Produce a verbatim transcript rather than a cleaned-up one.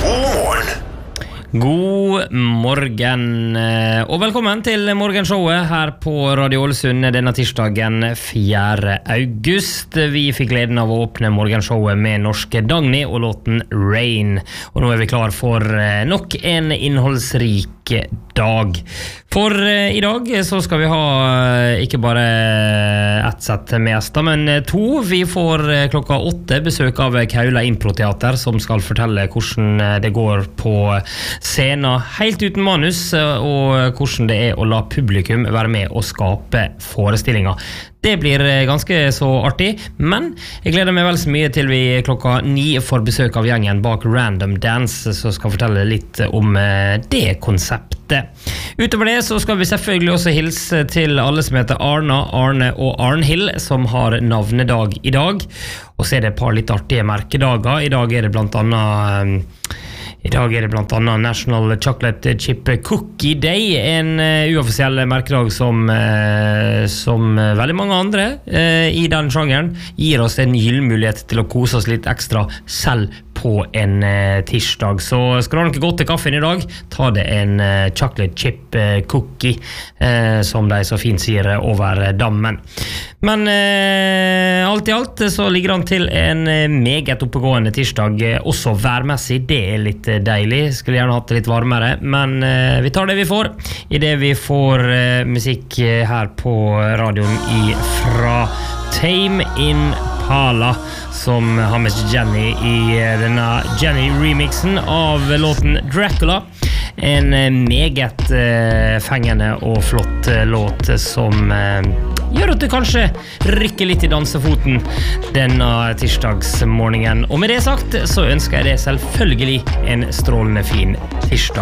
God morgen og velkommen til morgenshowet her på Radio Ålesund denne tirsdagen fjerde august. Vi fikk gleden av å åpne morgenshowet med norske Dagny og låten Rain. Og nå er vi klar for nok en innholdsrik dag. For i dag så skal vi ha ikke bare ett sett med gjester, men to. Vi får klokka åtte besøk av Kaula Improteater, som skal fortelle hvordan det går på scenen helt uten manus, og hvordan det er å la publikum være med og skape forestillinger. Det blir ganske så artig, men jeg gleder meg vel så mye til vi klokka ni får besøk av gjengen bak Random Dance, som skal fortelle litt om det konseptet. Utover det så skal vi selvfølgelig også hilse til alle som heter Arna, Arne og Arnhild, som har navnedag i dag. Og så er det et par litt artige merkedager. I dag er det blant annet... I dag er det blant annet National Chocolate Chip Cookie Day, en uh, uoffisiell merkedag som, uh, som uh, veldig mange andre uh, i den sjangeren gir oss en gyllen mulighet til å kose oss litt ekstra selv på en uh, tirsdag. Så skal du ha noe godt til kaffen i dag, ta det en uh, chocolate chip uh, cookie, uh, som de så fint sier over dammen. Men uh, alt i alt så ligger han til en uh, meget oppegående tirsdag, uh, også værmessig. Det er litt uh, deilig, skulle gjerne hatt det litt varmere, men uh, vi tar det vi får. I det vi får uh, musikk uh, her på radioen i fra Tame Impala, som har med Jenny i uh, denne Jenny-remixen av låten Dracula. En uh, meget uh, fengende og flott uh, låt som uh, gjør at du kanskje rykker litt i dansefoten denne tirsdagsmorgenen. Og med det sagt så ønsker jeg det selvfølgelig en strålende fin tirsdag.